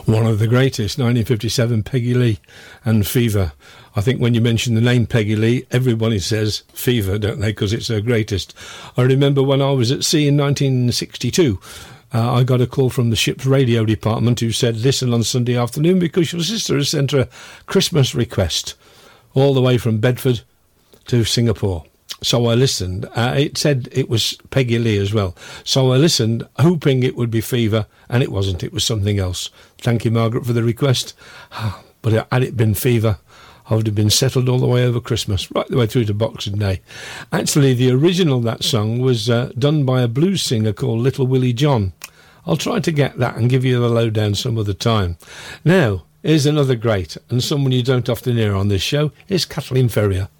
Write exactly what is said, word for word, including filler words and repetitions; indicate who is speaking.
Speaker 1: One of the greatest, nineteen fifty-seven, Peggy Lee and Fever. I think when you mention the name Peggy Lee, everybody says Fever, don't they, because it's her greatest. I remember when I was at sea in nineteen sixty-two, uh, I got a call from the ship's radio department who said, listen on Sunday afternoon because your sister has sent her a Christmas request all the way from Bedford to Singapore. So I listened. Uh, it said it was Peggy Lee as well. So I listened, hoping it would be Fever, and it wasn't. It was something else. Thank you, Margaret, for the request. But had it been Fever, I would have been settled all the way over Christmas, right the way through to Boxing Day. Actually, the original of that song was uh, done by a blues singer called Little Willie John. I'll try to get that and give you the lowdown some other time. Now, here's another great, and someone you don't often hear on this show, is Kathleen Ferrier.